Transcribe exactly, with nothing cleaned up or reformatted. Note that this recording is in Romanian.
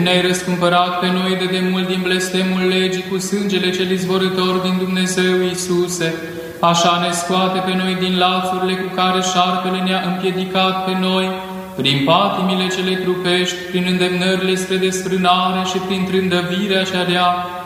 Ne-ai răscumpărat pe noi de demult din blestemul legii cu sângele cel izvorător din Dumnezeu Iisuse. Așa ne scoate pe noi din lațurile cu care șarpele ne-a împiedicat pe noi, prin patimile cele trupești, prin îndemnările spre desfrânare și prin trândăvirea cea rea,